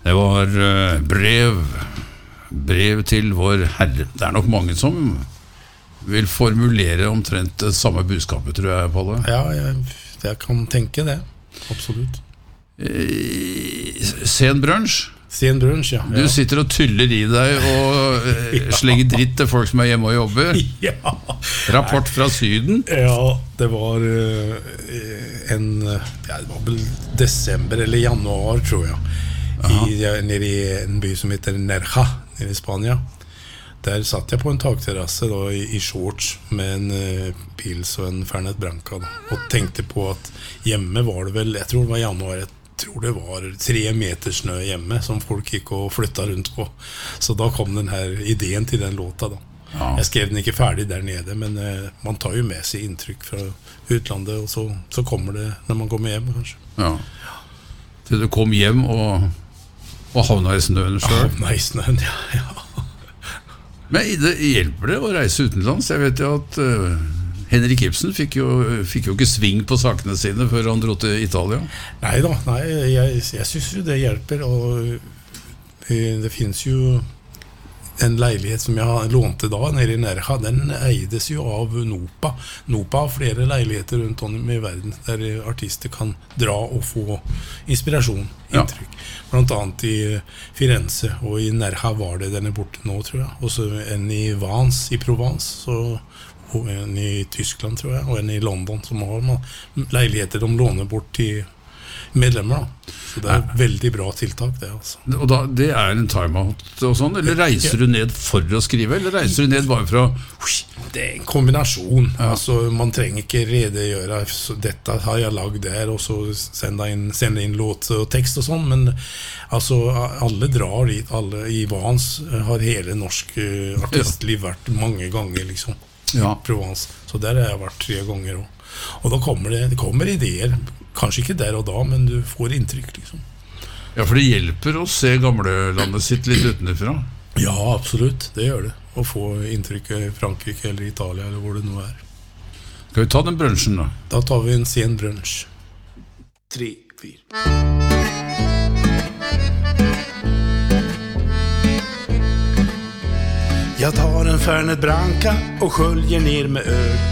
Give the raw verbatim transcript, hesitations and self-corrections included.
Det var uh, brev Brev til vår Herre. Det er nok mange som vil formulere omtrent det samme budskapet, tror jeg, Palle. Ja, jeg, jeg kan tenke det. Absolutt. Eh, sen brunch. Sen brunch, ja. Du sitter og tyller i deg og eh, ja. slenger dritt til folk som er hjemme og jobber. Ja. Rapport fra Syden. Ja, det var uh, en ja, det var vel desember eller januar, tror jeg. I, nere i en by som heter Nerja, nere i Spania. Der satt jeg på en takterrasse da, i, i shorts med en uh, pils og en Fernet Branca da, og tenkte på at hjemme var det vel, jeg tror det var januar, jeg tror det var tre meter snø hjemme som folk gikk og flyttet rundt på. Så da kom den her ideen til den låta da. Ja. Jeg skrev den ikke ferdig der nede, men uh, man tar jo med seg inntrykk fra utlandet, og så, så kommer det når man kommer hjem, kanskje. Ja. Til du kom hjem og, og havna i snøen selv. Havna i snøen, ja, ja. Men det hjelper det å reise utenlands. Jeg vet jo at uh, Henrik Ibsen fikk jo, fikk jo ikke sving på sakene sine før han dro til Italia. Nei da, nei, jeg, jeg synes jo det hjelper, og det finnes jo en leilighet som jeg lånte da nede i Nerja, den eides jo av Nopa. Nopa har flere leiligheter rundt om i verden der artister kan dra og få inspirasjon, inntrykk. Ja. Blant annet i Firenze, og i Nerja var det, den er borte nå, tror jeg. Og så en i Vans, i Provence, så, og en i Tyskland, tror jeg, og en i London, som har leiligheter de låner bort til medlemmer da. Så det er et veldig bra tiltak det, altså. Og da, det er en timeout og sånn, eller reiser du ned for å skrive, eller reiser du ned bare fra... Det er en kombinasjon, ja. Altså man trenger ikke redegjøre, så dette har jeg lagd der, og så sende inn, sende inn låt og tekst og sånn, men altså alle drar dit, alle i Vans har hele norsk artistliv vært mange ganger liksom, ja. I Provence, så der har jeg vært tre ganger også. Og da kommer det, det kommer ideer, kanskje ikke der og da, men du får inntrykk liksom. Ja, for det hjelper å se gamle landet sitt litt utenfra. Ja, absolutt, det gjør det. Å få inntrykk i Frankrike eller Italia eller hvor det nå er. Skal vi ta den brunchen da? Da tar vi en sen brunch. Tre, fire. Jag tar en Fernet Branca och sköljer ner med öl.